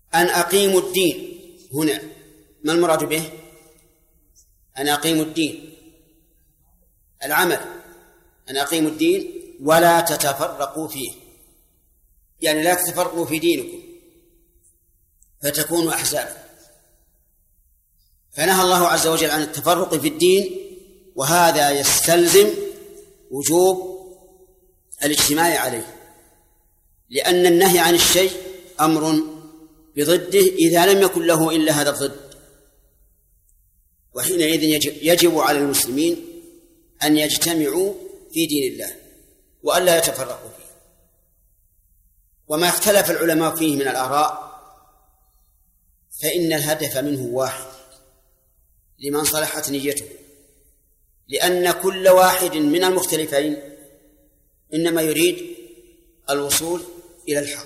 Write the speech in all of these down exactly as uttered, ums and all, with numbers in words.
أن أقيموا الدين هنا ما المراد به؟ أن أقيموا الدين العمل، أن أقيموا الدين ولا تتفرقوا فيه، يعني لا تتفرقوا في دينكم فتكونوا أحزابا. فنهى الله عز وجل عن التفرق في الدين، وهذا يستلزم وجوب الاجتماع عليه، لأن النهي عن الشيء أمر بضده إذا لم يكن له إلا هذا الضد، وحينئذ يجب, يجب على المسلمين أن يجتمعوا في دين الله وألا يتفرقوا فيه. وما اختلف العلماء فيه من الآراء فإن الهدف منه واحد لمن صلحت نيته، لأن كل واحد من المختلفين إنما يريد الوصول إلى الحق،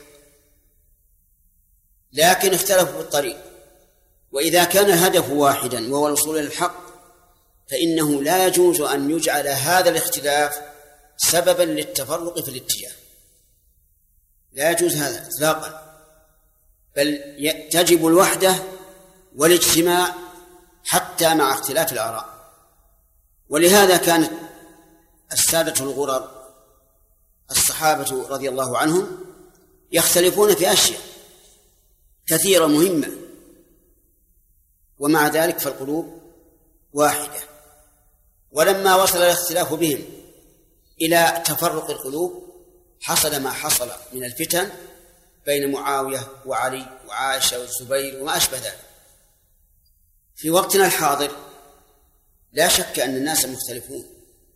لكن اختلفوا في الطريق. وإذا كان الهدف واحدا وهو الوصول إلى الحق فإنه لا يجوز أن يجعل هذا الاختلاف سببا للتفرق في الاتجاه، لا يجوز هذا إطلاقا، بل تجب الوحدة والاجتماع حتى مع اختلاف الآراء. ولهذا كانت السادة الغرر الصحابة رضي الله عنهم يختلفون في أشياء كثيرة مهمة، ومع ذلك فالقلوب واحدة. ولما وصل الاختلاف بهم إلى تفرق القلوب حصل ما حصل من الفتن بين معاوية وعلي وعائشة والزبير وما أشبه ذلك. في وقتنا الحاضر لا شك أن الناس مختلفون،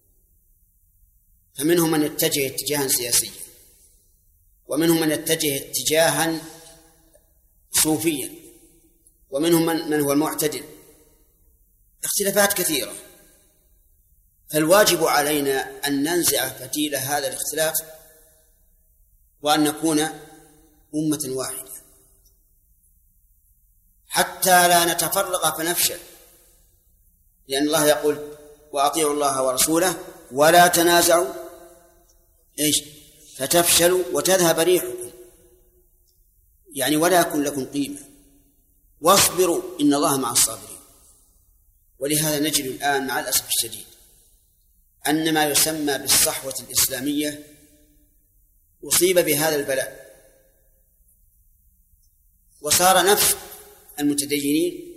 فمنهم من يتجه اتجاها سياسيا، ومنهم من يتجه اتجاها صوفيا، ومنهم من هو المعتدل، اختلافات كثيرة. فالواجب علينا أن ننزع فتيل هذا الاختلاف وأن نكون أمة واحدة حتى لا نتفرق فنفشل، لأن الله يقول وأطيعوا الله ورسوله ولا تنازعوا إيش فتفشلوا وتذهب ريحكم، يعني ولا يكون لكم قيمة، واصبروا إن الله مع الصابرين. ولهذا نجد الآن مع الأسف الشديد أن ما يسمى بالصحوة الإسلامية أصيب بهذا البلاء، وصار نفس المتدينين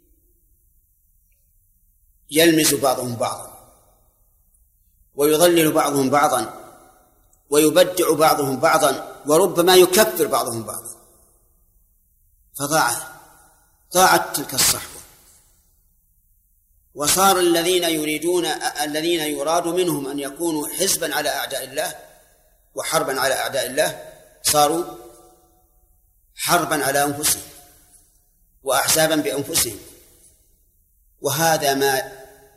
يلمز بعضهم بعضا ويضلل بعضهم بعضا ويبدع بعضهم بعضا وربما يكفر بعضهم بعضا، فضاعت ضاعت تلك الصحوة. وصار الذين يريدون الذين يراد منهم أن يكونوا حزبا على أعداء الله وحربا على أعداء الله صاروا حربا على أنفسهم وأحزابا بأنفسهم، وهذا ما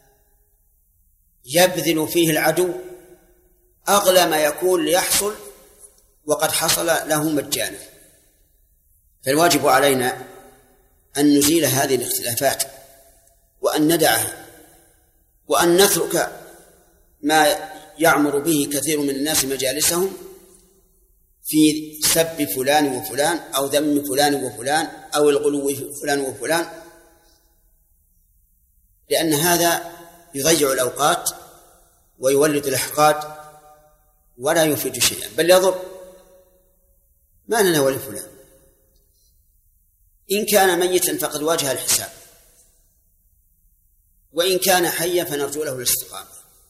يبذل فيه العدو أغلى ما يكون ليحصل وقد حصل له مجانا. فالواجب علينا أن نزيل هذه الاختلافات وأن ندعها وأن نترك ما يعمر به كثير من الناس مجالسهم في سب فلان وفلان أو ذم فلان وفلان أو الغلو في فلان وفلان، لأن هذا يضيع الأوقات ويولد الإحقاد ولا يفيد شيئا بل يضر. ما لنا ولفلان، إن كان ميتا فقد واجه الحساب، وإن كان حيا فنرجو له الاستقامة.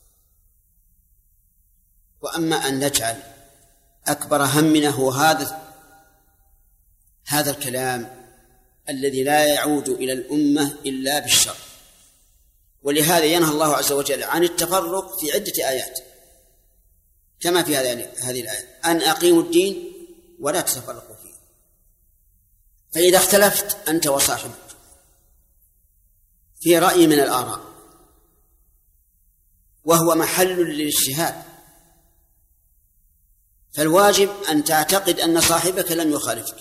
وأما أن نجعل أكبر همنا هو هذا هذا الكلام الذي لا يعود إلى الأمة إلا بالشر. ولهذا ينهى الله عز وجل عن التفرق في عدة آيات كما في هذه الآية أن أقيموا الدين ولا تتفرقوا فيه. فإذا اختلفت أنت وصاحبك في رأي من الآراء وهو محل للاجتهاد، فالواجب أن تعتقد أن صاحبك لم يخالفك.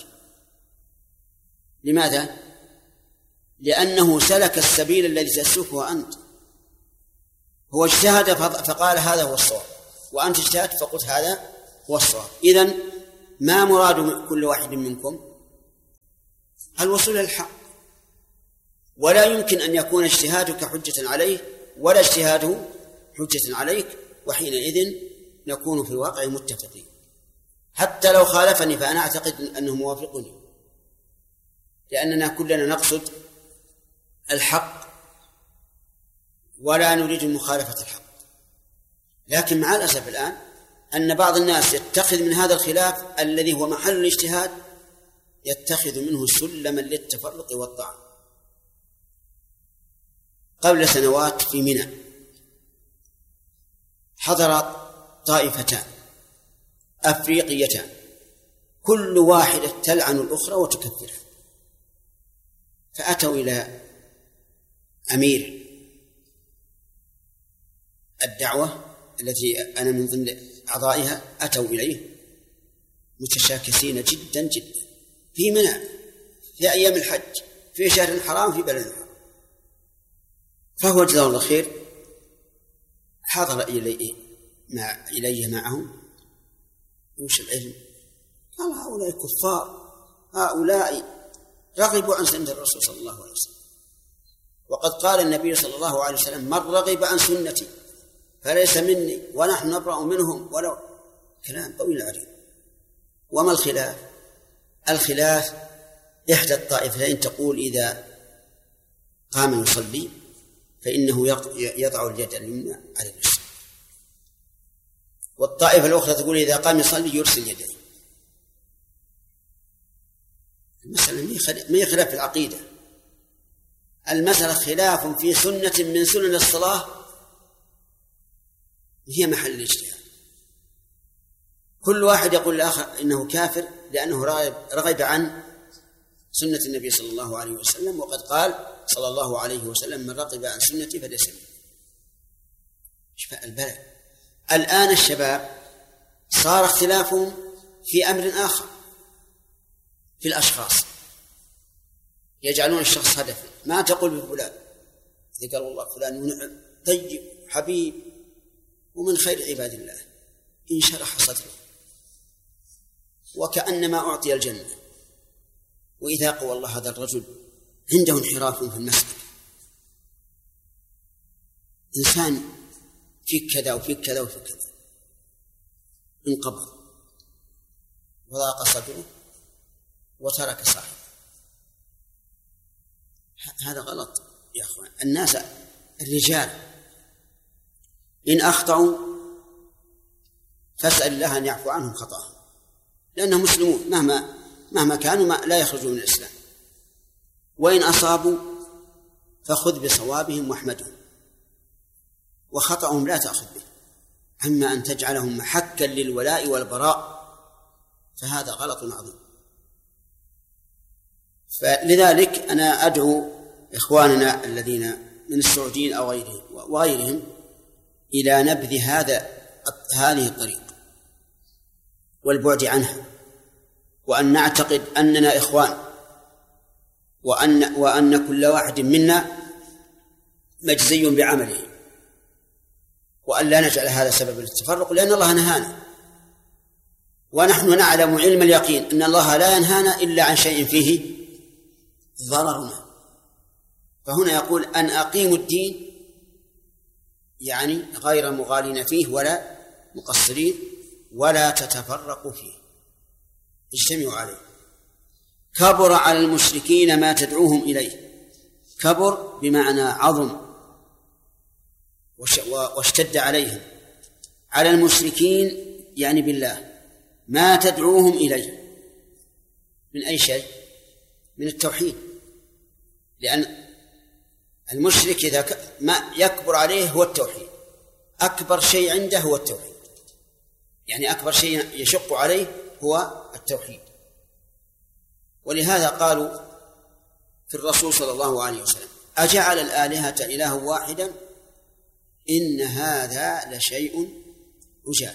لماذا؟ لأنه سلك السبيل الذي تسلكه أنت، هو اجتهد فقال هذا هو الصواب، وأنت اجتهدت فقلت هذا هو الصواب. إذن ما مراد كل واحد منكم؟ الوصول إلى الحق، ولا يمكن أن يكون اجتهادك حجة عليه ولا اجتهاده حجة عليك، وحينئذ نكون في الواقع متفقين. حتى لو خالفني فأنا أعتقد أنه موافقني، لأننا كلنا نقصد الحق ولا نريد مخالفة الحق. لكن مع الأسف الآن أن بعض الناس يتخذ من هذا الخلاف الذي هو محل الاجتهاد يتخذ منه سلما للتفرق والطعن. قبل سنوات في منى حضرت طائفتان أفريقيتان كل واحدة تلعن الأخرى وتكفرها، فأتوا إلى أمير الدعوة التي أنا من ضمن أعضائها، أتوا إليه متشاكسين جدا جدا في منى في أيام الحج في شهر حرام في بلد حرام. فهو جزاه الله خير حضر إليه مع إليه معهم. وش العلم؟ قال هؤلاء كفار، هؤلاء رغبوا عن سنة الرسول صلى الله عليه وسلم، وقد قال النبي صلى الله عليه وسلم من رغب عن سنتي فليس مني ونحن نبرأ منهم ولو. كلام طويل عريض. وما الخلاف؟ الخلاف إحدى الطائفتين تقول إذا قام يصلي فإنه يضع اليد اليمنى على اليسرى، والطائفة الأخرى تقول إذا قام يصلي يرسل يديه. المسألة ما هي خلاف في العقيدة، المسألة خلاف في سنة من سنن الصلاة هي محل الاجتهاد. كل واحد يقول لآخر إنه كافر لأنه رغب عن سنة النبي صلى الله عليه وسلم، وقد قال صلى الله عليه وسلم من رغب عن سنتي فليس مني. شفاء البلد. الآن الشباب صار اختلافهم في أمر آخر، في الأشخاص، يجعلون الشخص هدفا. ما تقول بفلان إذا قال والله فلان طيب حبيب ومن خير عباد الله إن شرح صدره وكأنما أعطي الجنة، وإذا قوى الله هذا الرجل عنده انحراف في المسألة، إنسان فيك كذا وفيك كذا وفيك كذا، انقبض وضاق صدره وترك صاحبه. هذا غلط يا أخوان. الناس الرجال إن أخطأوا فاسأل الله أن يعفو عنهم خطأهم، لأنهم مسلمون مهما مهما كانوا ما لا يخرجون من الإسلام. وإن أصابوا فخذ بصوابهم واحمدهم، وخطأهم لا تأخذ به. أما أن تجعلهم محكا للولاء والبراء فهذا غلط عظيم. فلذلك أنا أدعو إخواننا الذين من السعوديين أو غيرهم وغيرهم إلى نبذ هذا هذه الطريق والبعد عنها، وأن نعتقد أننا إخوان، وأن وأن كل واحد منا مجزي بعمله، وأن لا نجعل هذا سببا للتفرق، لأن الله نهانا، ونحن نعلم علم اليقين أن الله لا ينهانا إلا عن شيء فيه ضررنا. فهنا يقول أن أقيموا الدين يعني غير مغالين فيه ولا مقصرين، ولا تتفرقوا فيه، اجتمعوا عليه. كبر على المشركين ما تدعوهم إليه. كبر بمعنى عظم واشتد عليهم. على المشركين يعني بالله ما تدعوهم إليه من أي شيء؟ من التوحيد، لأن المشرك إذا ما يكبر عليه هو التوحيد، أكبر شيء عنده هو التوحيد، يعني أكبر شيء يشق عليه هو التوحيد. ولهذا قالوا في الرسول صلى الله عليه وسلم أجعل الآلهة إله واحدا إن هذا لشيء عجاب.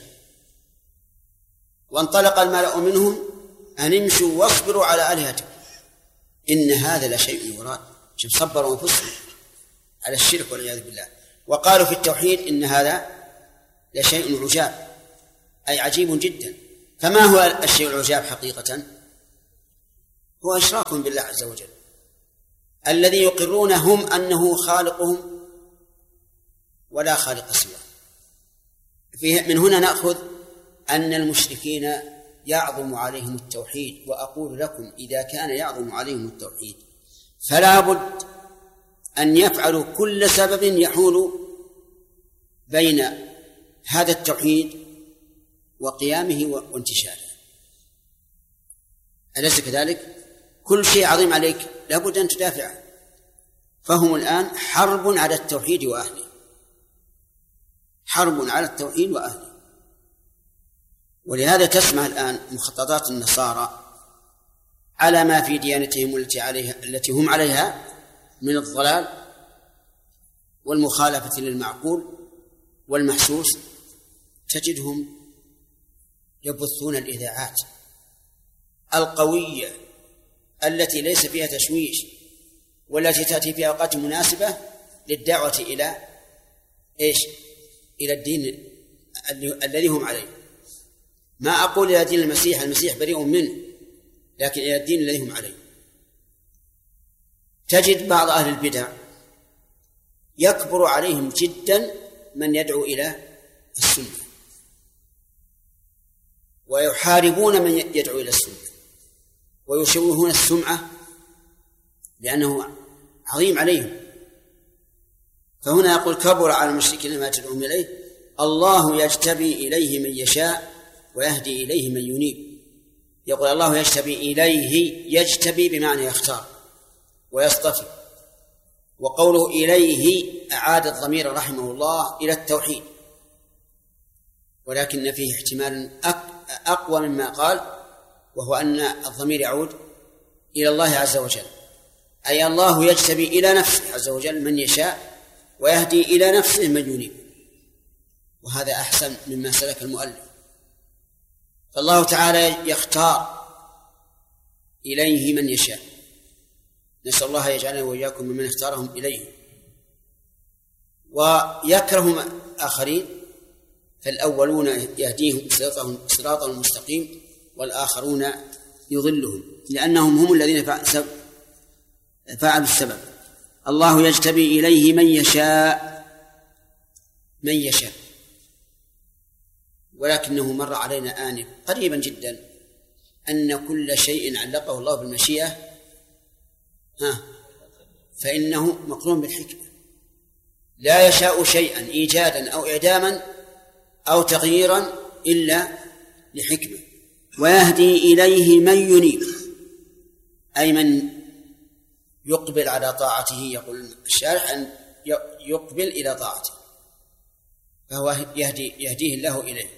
وانطلق الملأ منهم أن امشوا واصبروا على آلهتكم إن هذا لشيء يراد. شوف صبروا أنفسهم على الشرك والعياذ بالله. وقالوا في التوحيد إن هذا لشيء عجاب، أي عجيب جدا. فما هو الشيء العجاب حقيقة؟ هو إشراك بالله عز وجل. الذي يقرون هم أنه خالقهم ولا خالق سواه. من هنا نأخذ أن المشركين يعظم عليهم التوحيد. وأقول لكم إذا كان يعظم عليهم التوحيد فلا بد أن يفعلوا كل سبب يحول بين هذا التوحيد وقيامه وانتشاره. أليس كذلك؟ كل شيء عظيم عليك لا بد أن تدافعه. فهم الآن حرب على التوحيد وأهله، حرب على التوحيد وأهله. ولهذا تسمع الآن مخططات النصارى على ما في ديانتهم التي عليها التي هم عليها من الضلال والمخالفة للمعقول والمحسوس، تجدهم يبثون الإذاعات القوية التي ليس فيها تشويش والتي تأتي في أوقات مناسبة للدعوة إلى إيش؟ إلى الدين الذي هم عليه. ما أقول إلى دين المسيح، المسيح بريء منه، لكن إلى الدين الذي هم عليه. تجد بعض أهل البدع يكبر عليهم جدا من يدعو إلى السنة، ويحاربون من يدعو إلى السنة، ويشوهون السمعة لأنه عظيم عليهم. فهنا يقول كبر على المشركين ما تدعوهم إليه، الله يجتبي إليه من يشاء ويهدي إليه من ينيب. يقول الله يجتبي إليه، يجتبي بمعنى يختار ويصطفي. وقوله إليه أعاد الضمير رحمه الله إلى التوحيد، ولكن فيه احتمال أقوى مما قال، وهو أن الضمير يعود إلى الله عز وجل، أي الله يجتبي إلى نفسه عز وجل من يشاء ويهدي إلى نفسه من ينيب. وهذا أحسن مما سلك المؤلف. فالله تعالى يختار إليه من يشاء، نسأل الله يجعلنا وإياكم ممن اختارهم إليه. ويكره آخرين، فالأولون يهديهم صراطا المستقيم والآخرون يضلهم، لأنهم هم الذين فعلوا السبب. الله يجتبي إليه من يشاء، من يشاء. ولكنه مر علينا آنف قريبا جدا أن كل شيء علقه الله بالمشيئة ها فإنه مقرون بالحكمة. لا يشاء شيئا إيجادا أو إعداما أو تغييرا إلا لحكمة. ويهدي إليه من ينيب، أي من يقبل على طاعته. يقول الشارح أن يقبل إلى طاعته، فهو يهدي يهديه الله إليه.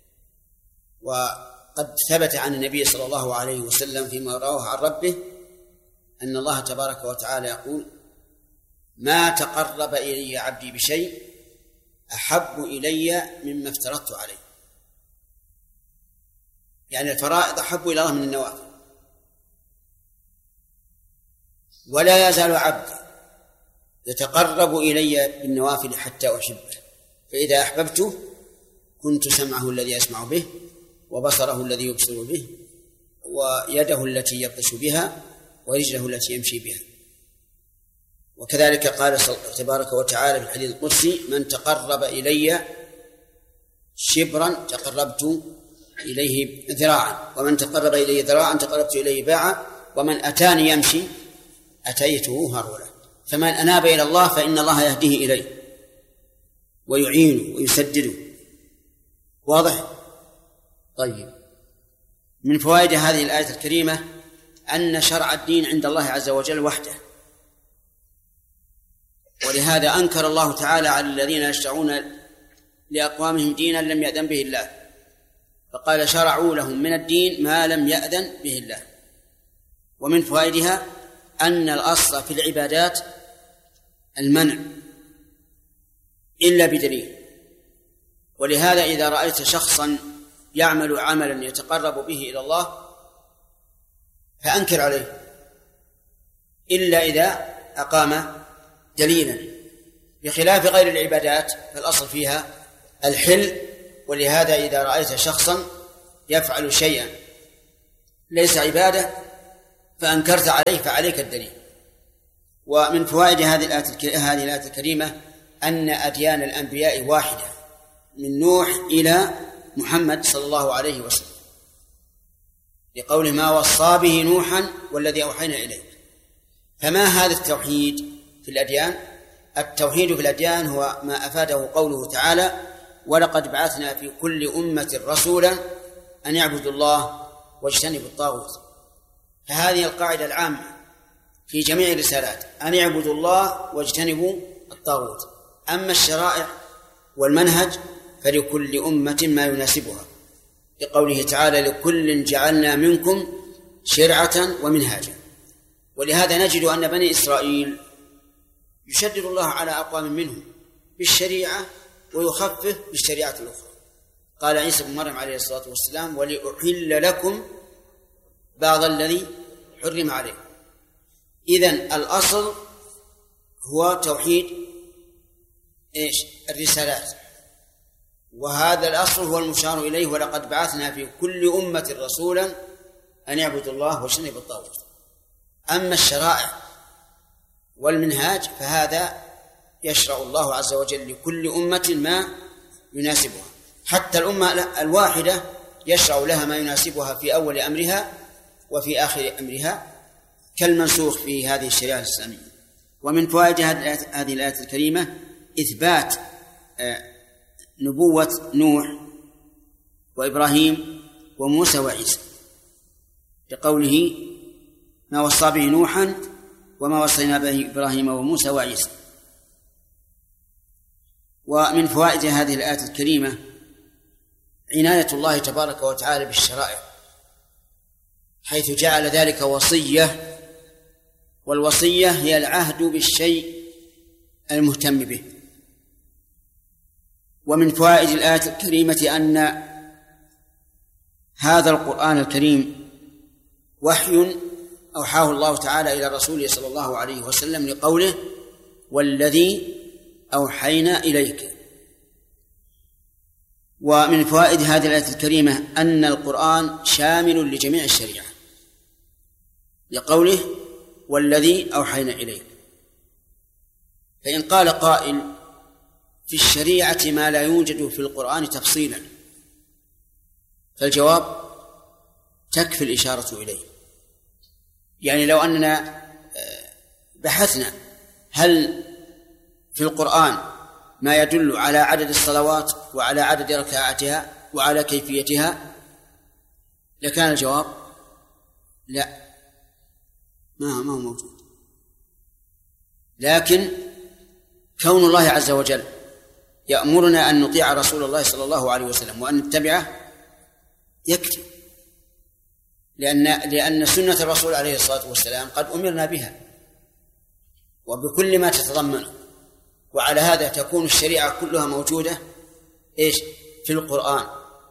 وقد ثبت عن النبي صلى الله عليه وسلم فيما رواه عن ربه أن الله تبارك وتعالى يقول: ما تقرب إلي عبدي بشيء أحب إلي مما افترضت عليه. يعني الفرائض أحب إلى الله من النوافل. ولا يزال عبدي يتقرب إلي بالنوافل حتى أحبه، فإذا أحببته كنت سمعه الذي يسمع به، وبصره الذي يبصر به، ويده التي يبطش بها، ورجله التي يمشي بها. وكذلك قال تبارك وتعالى في الحديث القدسي: من تقرب إلي شبرا تقربت إليه ذراعا، ومن تقرب إلي ذراعا تقربت إليه باعا، ومن أتاني يمشي أتيته هرولا. فمن أناب إلى الله فإن الله يهديه إليه ويعينه ويسدده. واضح؟ طيب، من فوائد هذه الآية الكريمة أن شرع الدين عند الله عز وجل وحده، ولهذا أنكر الله تعالى على الذين يشرعون لأقوامهم دينا لم يأذن به الله، فقال: شرعوا لهم من الدين ما لم يأذن به الله. ومن فوائدها أن الأصل في العبادات المنع إلا بدليل. ولهذا إذا رأيت شخصا يعمل عملا يتقرب به إلى الله فأنكر عليه إلا إذا أقام دليلا، بخلاف غير العبادات فالأصل فيها الحل. ولهذا إذا رأيت شخصا يفعل شيئا ليس عبادة فأنكرت عليه فعليك الدليل. ومن فوائد هذه الآية الكريمة أن أديان الأنبياء واحدة من نوح إلى محمد صلى الله عليه وسلم، لقول ما وصى به نوحا والذي أوحينا إليك. فما هذا التوحيد في الأديان؟ التوحيد في الأديان هو ما أفاده قوله تعالى ولقد بعثنا في كل أمة رسولا أن يعبدوا الله واجتنبوا الطاغوت. فهذه القاعدة العامة في جميع الرسالات، أن يعبدوا الله واجتنبوا الطاغوت. أما الشرائع والمنهج فلكل أمة ما يناسبها، لقوله تعالى لكل جعلنا منكم شرعة ومنهاجا. ولهذا نجد أن بني إسرائيل يشدد الله على أقوام منهم بالشريعة ويخفف بالشريعة الأخرى. قال عيسى بن مريم عليه الصلاة والسلام ولأحل لكم بعض الذي حرم عليكم. إذن الأصل هو توحيد إيش؟ الرسالات، وهذا الأصل هو المشار إليه ولقد بعثنا في كل أمة رسولا أن يعبدوا الله واجتنبوا الطاغوت. أما الشرائع والمنهاج فهذا يشرع الله عز وجل لكل أمة ما يناسبها، حتى الأمة الواحدة يشرع لها ما يناسبها في أول أمرها وفي آخر أمرها كالمنسوخ في هذه الشريعة الإسلامية. ومن فوائد هذه الآية الكريمة إثبات نبوة نوح وإبراهيم وموسى وعيسى، لقوله ما وصى به نوحا وما وصينا به إبراهيم وموسى وعيسى. ومن فوائد هذه الآية الكريمة عناية الله تبارك وتعالى بالشرائع، حيث جعل ذلك وصية، والوصية هي العهد بالشيء المهتم به. ومن فوائد الآية الكريمة أن هذا القرآن الكريم وحي أوحاه الله تعالى إلى رسوله صلى الله عليه وسلم، لقوله والذي أوحينا إليك. ومن فوائد هذه الآية الكريمة أن القرآن شامل لجميع الشريعة، لقوله والذي أوحينا إليك. فإن قال قائل في الشريعة ما لا يوجد في القرآن تفصيلا، فالجواب تكفي الإشارة إليه. يعني لو أننا بحثنا هل في القرآن ما يدل على عدد الصلوات وعلى عدد ركعاتها وعلى كيفيتها، لكان الجواب لا، ما ما هو موجود. لكن كون الله عز وجل يأمرنا أن نطيع رسول الله صلى الله عليه وسلم وأن نتبعه يكفي، لأن لأن سنة الرسول عليه الصلاة والسلام قد أمرنا بها وبكل ما تتضمنه. وعلى هذا تكون الشريعة كلها موجودة إيش في القرآن،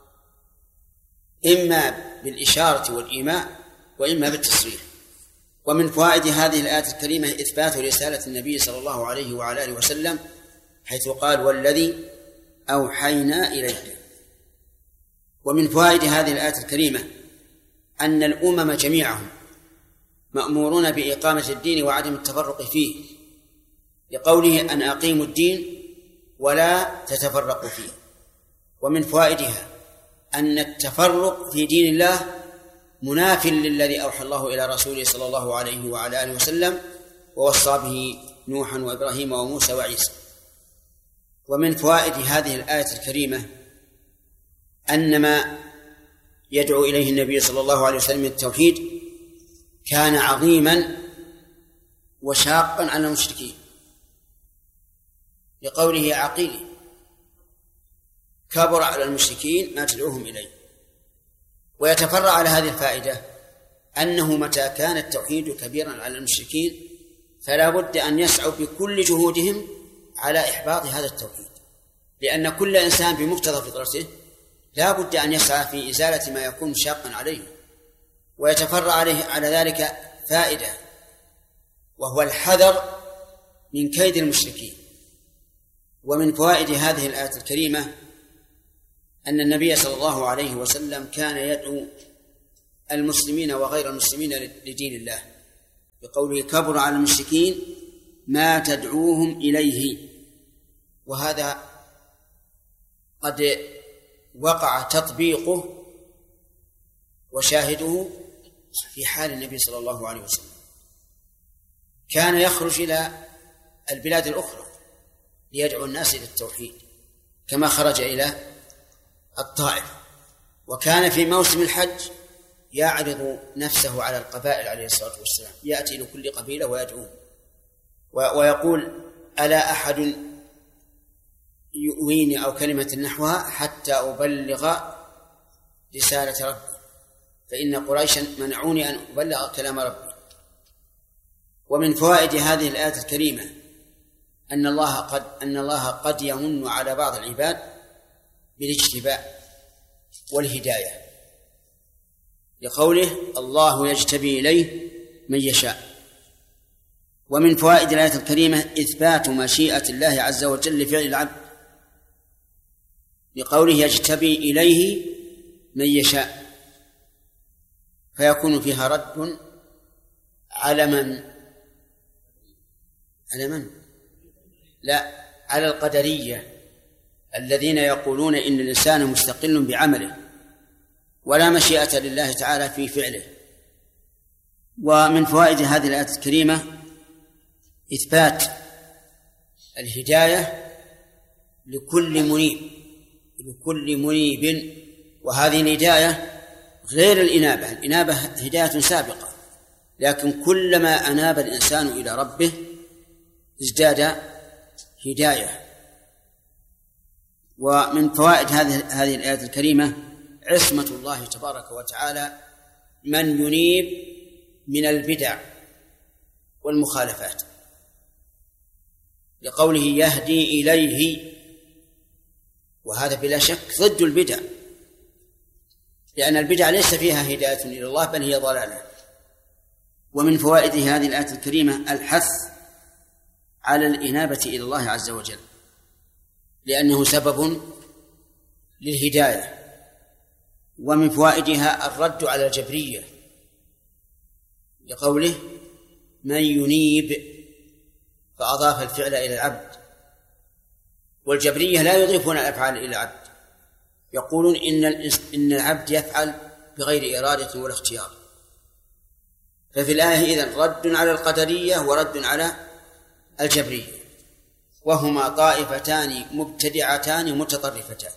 إما بالإشارة والإيماء وإما بالتصريح. ومن فوائد هذه الآية الكريمة إثبات رسالة النبي صلى الله عليه وعلى آله وسلم، حيث قال والذي أوحينا إليك. ومن فوائد هذه الآية الكريمة أن الأمم جميعهم مأمورون بإقامة الدين وعدم التفرق فيه، لقوله أن أقيموا الدين ولا تتفرقوا فيه. ومن فوائدها أن التفرق في دين الله مناف للذي أوحى الله إلى رسوله صلى الله عليه وعلى آله وسلم ووصى به نوحا وإبراهيم وموسى وعيسى. ومن فوائد هذه الآية الكريمة أن ما يدعو إليه النبي صلى الله عليه وسلم من التوحيد كان عظيما وشاقا على المشركين، لقوله عقيل كبر على المشركين ما تدعوهم إليه. ويتفرع على هذه الفائدة أنه متى كان التوحيد كبيرا على المشركين فلا بد أن يسعوا بكل جهودهم على إحباط هذا التوحيد، لأن كل إنسان بمقتضى فطرته لا بد أن يسعى في إزالة ما يكون شاقا عليه. ويتفرع عليه على ذلك فائدة، وهو الحذر من كيد المشركين. ومن فوائد هذه الآية الكريمة أن النبي صلى الله عليه وسلم كان يدعو المسلمين وغير المسلمين لدين الله بقوله كبر على المشركين ما تدعوهم إليه. وهذا قد وقع تطبيقه وشاهده في حال النبي صلى الله عليه وسلم، كان يخرج إلى البلاد الأخرى ليدعو الناس إلى التوحيد كما خرج إلى الطائف، وكان في موسم الحج يعرض نفسه على القبائل عليه الصلاة والسلام، يأتي لكل قبيلة ويدعوه ويقول ألا أحد يؤويني أو كلمة نحوها حتى أبلغ رسالة ربي، فإن قريشا منعوني أن أبلغ كلام ربي. ومن فوائد هذه الآية الكريمة أن الله قد أن الله قد يمن على بعض العباد بالاجتباء والهداية، لقوله الله يجتبي إليه من يشاء. ومن فوائد الآية الكريمة إثبات مشيئة الله عز وجل لفعل العبد، لقوله يجتبي إليه من يشاء، فيكون فيها رد على من على من لا على القدرية الذين يقولون إن الإنسان مستقل بعمله ولا مشيئة لله تعالى في فعله. ومن فوائد هذه الآية الكريمة إثبات الهداية لكل منيب لكل منيب وهذه الهداية غير الإنابة. الإنابة هداية سابقة، لكن كلما أناب الإنسان إلى ربه ازداد هداية. ومن فوائد هذه هذه الآية الكريمة عصمة الله تبارك وتعالى من ينيب من البدع والمخالفات، لقوله يهدي إليه، وهذا بلا شك ضد البدع، لأن البدع ليس فيها هداية إلى الله بل هي ضلالة. ومن فوائد هذه الآية الكريمة الحث على الإنابة إلى الله عز وجل، لأنه سبب للهداية. ومن فوائدها الرد على الجبرية، لقوله من ينيب فأضاف الفعل إلى العبد، والجبرية لا يضيفون الأفعال إلى العبد، يقولون إن إن العبد يفعل بغير إرادة ولا اختيار. ففي الآية إذن رد على القدرية ورد على الجبرية، وهما طائفتان مبتدعتان متطرفتان.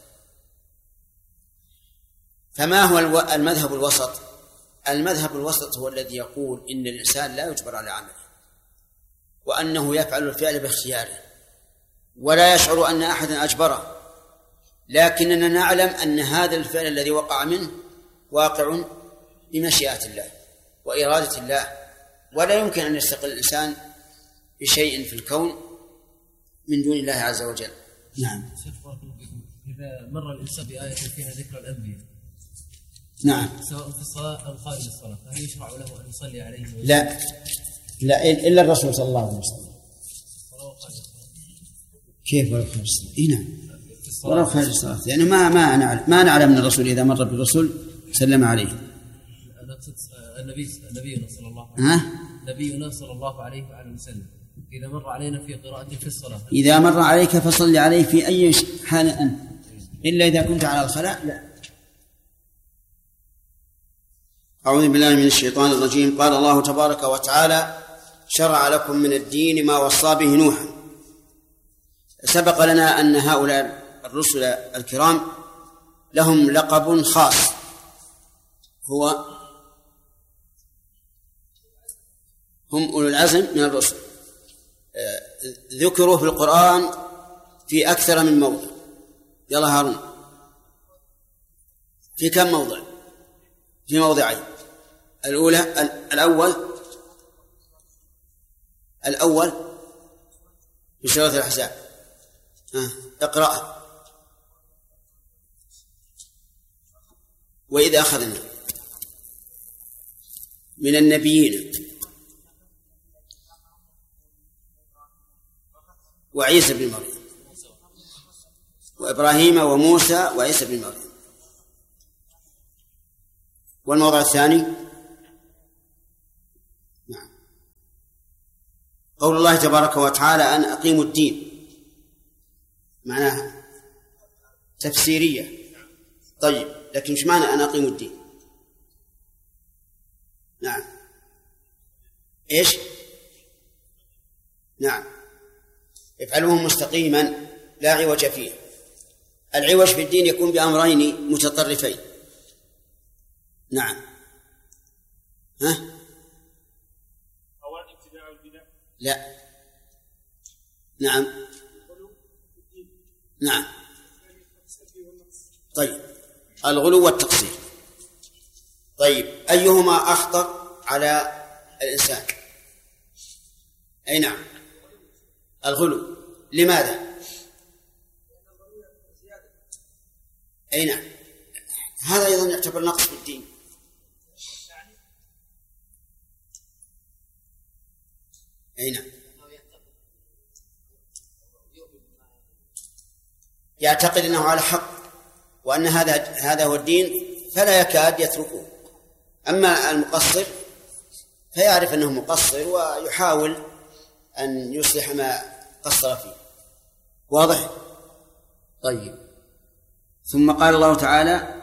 فما هو المذهب الوسط؟ المذهب الوسط هو الذي يقول إن الإنسان لا يجبر على عمله، وأنه يفعل الفعل باختياره ولا يشعر أن أحدا أجبره، لكننا نعلم أن هذا الفعل الذي وقع منه واقع بمشيئة الله وإرادة الله، ولا يمكن أن يستقل الإنسان بشيء في الكون من دون الله عز وجل. نعم. إذا مر الإنسان بآية فيها ذكر الأنبياء، نعم، سواء في الصلاة أو خارج الصلاة، فهل يشرع له أن يصلي عليه؟ لا لا إلا الرسول صلى الله عليه وسلم. كيف ولو خارج الصلاة؟ إيه نعم، ولو خارج الصلاة، يعني ما ما نعلم ما نعلم من الرسول إذا مر بالرسول سلم عليه. النبي نبينا صلى الله عليه وسلم ها؟ نبينا صلى الله عليه وآله وسلم إذا مر علينا في قراءة في الصلاة، إذا مر عليك فصل عليه في أي حال أنت، إلا إذا كنت على الخلاء لا. أعوذ بالله من الشيطان الرجيم. قال الله تبارك وتعالى شرع لكم من الدين ما وصى به نوحا. سبق لنا أن هؤلاء الرسل الكرام لهم لقب خاص، هو هم أولو العزم من الرسل، ذكروا في القرآن في أكثر من موضع. يلا هارون، في كم موضع؟ في موضعين. الأولى الأول الأول في سورة الأحزاب. ها اقرأ. وإذا أخذنا من النبيين وعيسى بن مريم وإبراهيم وموسى وعيسى بن مريم والموضع الثاني نعم قول الله تبارك وتعالى أن أقيموا الدين، معناها تفسيرية. طيب لكن مش معنى أن أقيموا الدين؟ نعم إيش؟ نعم افعلوه مستقيما لا عوج فيه. العوج في الدين يكون بأمرين متطرفين. نعم ها؟ أولا ابتداع البدع. لا. نعم نعم طيب الغلو والتقصير. طيب أيهما أخطر على الإنسان؟ أي نعم الغلو. لماذا؟ أي نعم هذا أيضا يعتبر نقص في الدين. أي نعم يعتقد أنه على حق وأن هذا هذا هو الدين فلا يكاد يتركه. أما المقصر فيعرف أنه مقصر ويحاول أن يصلح ما قصر فيه. واضح؟ طيب ثم قال الله تعالى